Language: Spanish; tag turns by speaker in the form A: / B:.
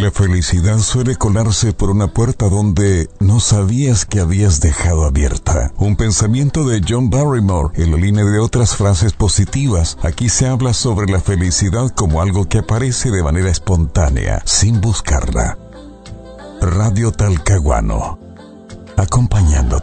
A: La felicidad suele colarse por una puerta donde no sabías que habías dejado abierta. Un pensamiento de John Barrymore en la línea de otras frases positivas. Aquí se habla sobre la felicidad como algo que aparece de manera espontánea, sin buscarla. Radio Talcahuano, acompañándote.